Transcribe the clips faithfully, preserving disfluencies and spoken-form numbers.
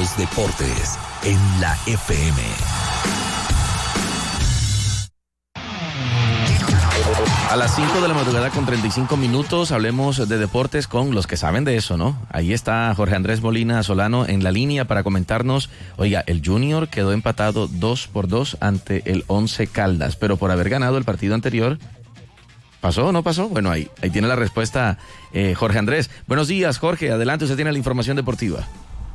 Los deportes en la F M. A las cinco de la madrugada con treinta y cinco minutos hablemos de deportes con los que saben de eso, ¿no? Ahí está Jorge Andrés Molina Solano en la línea para comentarnos. Oiga, el Junior quedó empatado dos por dos ante el Once Caldas, pero por haber ganado el partido anterior, ¿pasó o no pasó? Bueno, ahí, ahí tiene la respuesta eh, Jorge Andrés. Buenos días, Jorge, adelante, usted tiene la información deportiva.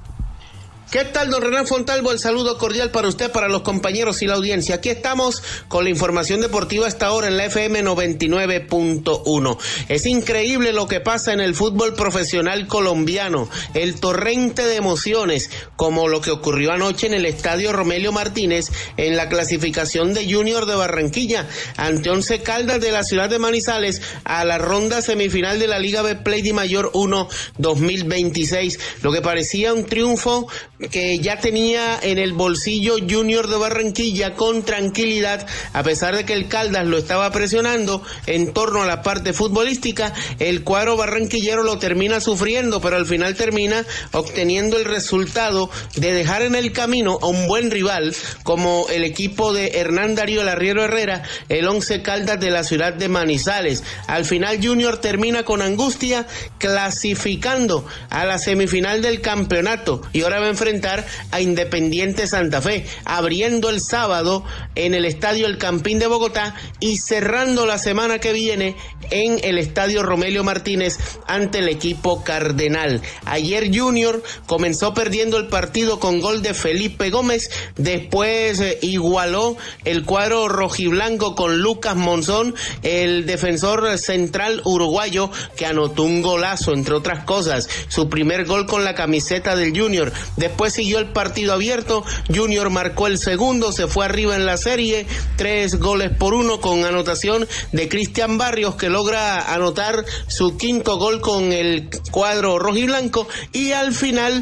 ¿Qué tal, don Renan Fontalvo? El saludo cordial para usted, para los compañeros y la audiencia. Aquí estamos con la información deportiva hasta ahora en la F M noventa y nueve punto uno. Es increíble lo que pasa en el fútbol profesional colombiano, el torrente de emociones, como lo que ocurrió anoche en el estadio Romelio Martínez en la clasificación de Junior de Barranquilla ante Once Caldas de la ciudad de Manizales a la ronda semifinal de la Liga Betplay Di Mayor uno dos mil veintiséis. Lo que parecía un triunfo que ya tenía en el bolsillo Junior de Barranquilla con tranquilidad, a pesar de que el Caldas lo estaba presionando en torno a la parte futbolística. El cuadro barranquillero lo termina sufriendo, pero al final termina obteniendo el resultado de dejar en el camino a un buen rival como el equipo de Hernán Darío El Arriero Herrera, el Once Caldas de la ciudad de Manizales. Al final Junior termina con angustia clasificando a la semifinal del campeonato y ahora va a enfrentar a Independiente Santa Fe, abriendo el sábado en el estadio El Campín de Bogotá y cerrando la semana que viene en el estadio Romelio Martínez ante el equipo cardenal. Ayer Junior comenzó perdiendo el partido con gol de Felipe Gómez, después eh, igualó el cuadro rojiblanco con Lucas Monzón, el defensor central uruguayo que anotó un golazo, entre otras cosas, su primer gol con la camiseta del Junior. Después siguió el partido abierto, Junior marcó el segundo, se fue arriba en la serie, tres goles por uno con anotación de Cristian Barrios, que logra anotar su quinto gol con el cuadro rojiblanco, y al final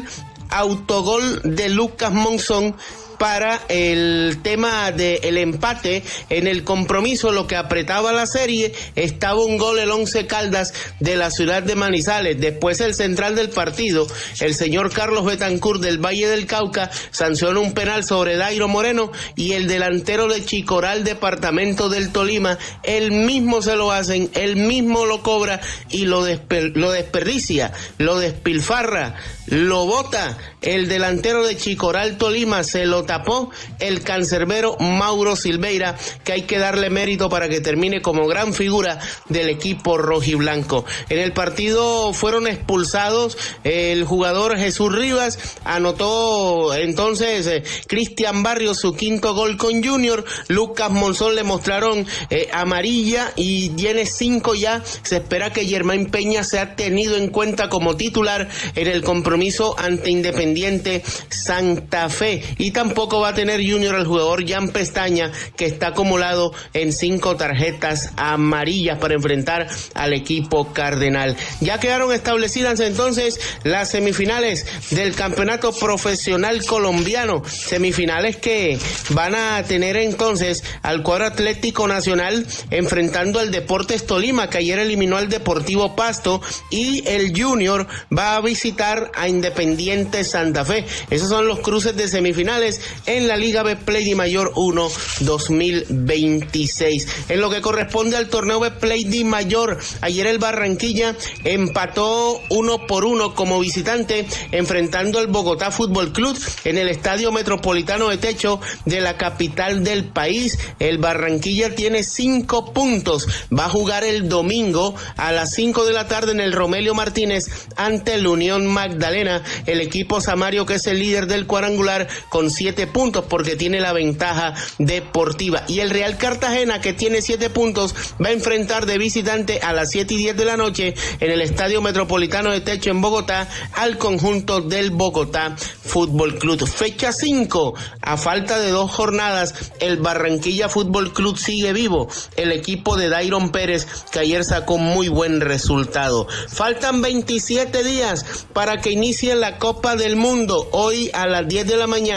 autogol de Lucas Monzón para el tema del empate en el compromiso. Lo que apretaba la serie, estaba un gol el Once Caldas de la ciudad de Manizales. Después el central del partido, el señor Carlos Betancourt del Valle del Cauca, sancionó un penal sobre Dairo Moreno, y el delantero de Chicoral, departamento del Tolima, él mismo se lo hacen, él mismo lo cobra y lo, desper- lo desperdicia, lo despilfarra, lo bota. El delantero de Chicoral Tolima se lo tapó el cancerbero Mauro Silveira, que hay que darle mérito para que termine como gran figura del equipo rojiblanco. En el partido fueron expulsados el jugador Jesús Rivas, anotó entonces eh, Cristian Barrios su quinto gol con Junior, Lucas Monzón le mostraron eh, amarilla y tiene cinco ya. Se espera que Germán Peña sea tenido en cuenta como titular en el compromiso ante Independiente Santa Fe, y tampoco va a tener Junior al jugador Jan Pestaña, que está acumulado en cinco tarjetas amarillas para enfrentar al equipo cardenal. Ya quedaron establecidas entonces las semifinales del campeonato profesional colombiano, semifinales que van a tener entonces al cuadro Atlético Nacional enfrentando al Deportes Tolima, que ayer eliminó al Deportivo Pasto, y el Junior va a visitar a Independiente Santa Fe. Esos son los cruces de semifinales en la Liga Betplay Di Mayor uno dos mil veintiséis. En lo que corresponde al torneo Betplay Di Mayor, ayer el Barranquilla empató uno por uno como visitante enfrentando al Bogotá Fútbol Club en el Estadio Metropolitano de Techo de la capital del país. El Barranquilla tiene cinco puntos, va a jugar el domingo a las cinco de la tarde en el Romelio Martínez ante el Unión Magdalena, el equipo Samario, que es el líder del cuadrangular, con siete puntos porque tiene la ventaja deportiva. Y el Real Cartagena, que tiene siete puntos, va a enfrentar de visitante a las siete y diez de la noche en el Estadio Metropolitano de Techo en Bogotá al conjunto del Bogotá Fútbol Club. Fecha cinco, a falta de dos jornadas, el Barranquilla Fútbol Club sigue vivo, el equipo de Dairon Pérez, que ayer sacó muy buen resultado. Faltan veintisiete días para que inicie la Copa del Mundo. Hoy a las diez de la mañana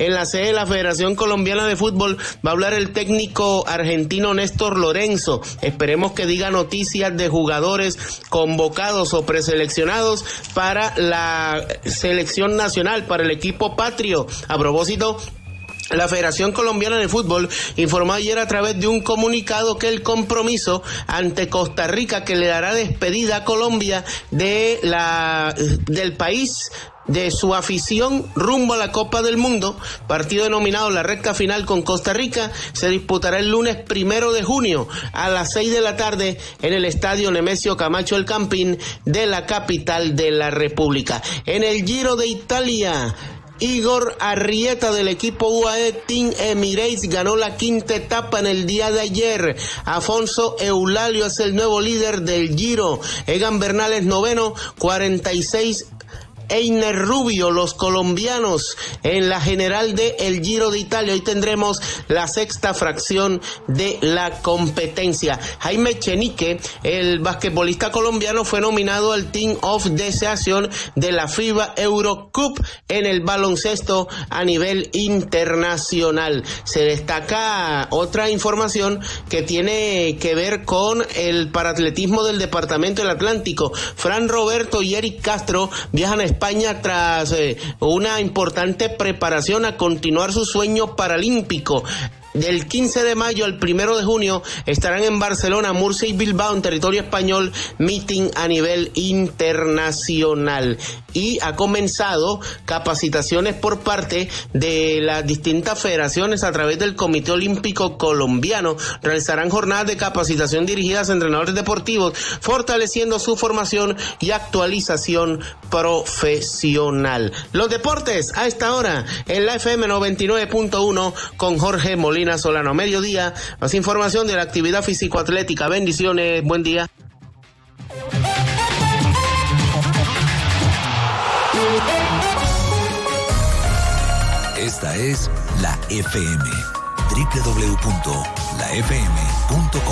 en la sede de la Federación Colombiana de Fútbol va a hablar el técnico argentino Néstor Lorenzo. Esperemos que diga noticias de jugadores convocados o preseleccionados para la selección nacional, para el equipo patrio. A propósito, la Federación Colombiana de Fútbol informó ayer a través de un comunicado que el compromiso ante Costa Rica, que le dará despedida a Colombia de la del país, de su afición rumbo a la Copa del Mundo, partido denominado la recta final con Costa Rica, se disputará el lunes primero de junio a las seis de la tarde en el estadio Nemesio Camacho El Campín de la capital de la República. En el Giro de Italia, Igor Arrieta del equipo U A E Team Emirates ganó la quinta etapa en el día de ayer. Afonso Eulalio es el nuevo líder del Giro. Egan Bernal es noveno, cuarenta y seis. Einer Rubio, los colombianos en la general de el Giro de Italia. Hoy tendremos la sexta fracción de la competencia. Jaime Chenique, el basquetbolista colombiano, fue nominado al Team of the Season de la FIBA Eurocup en el baloncesto a nivel internacional. Se destaca otra información que tiene que ver con el paratletismo del Departamento del Atlántico. Fran Roberto y Eric Castro viajan a España tras eh, una importante preparación a continuar su sueño paralímpico. Del quince de mayo al primero de junio estarán en Barcelona, Murcia y Bilbao, en territorio español, meeting a nivel internacional. Y ha comenzado capacitaciones por parte de las distintas federaciones a través del Comité Olímpico Colombiano. Realizarán jornadas de capacitación dirigidas a entrenadores deportivos, fortaleciendo su formación y actualización profesional. Los deportes a esta hora en la F M noventa y nueve punto uno con Jorge Molina Solano. Mediodía, más información de la actividad físico-atlética. Bendiciones, buen día. Esta es la F M, doble u doble u doble u punto la f m punto com.